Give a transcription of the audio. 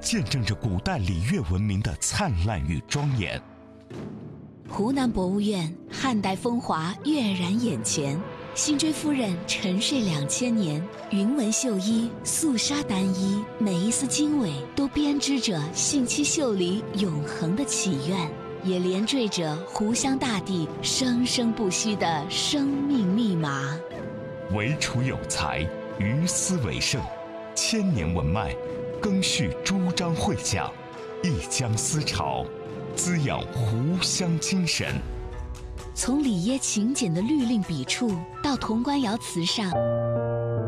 见证着古代礼乐文明的灿烂与庄严。 湖南博物院汉代风华跃然眼前，辛追夫人沉睡2000年，云纹绣衣、素纱单衣，每一丝经纬都编织着信七绣里永恒的祈愿，也连缀着湖湘大地生生不息的生命密码。 惟楚有才，于斯为盛，千年文脉，更续诸章会讲，一江思潮，滋养湖湘精神。 从里耶勤俭的律令笔触，到潼关窑瓷上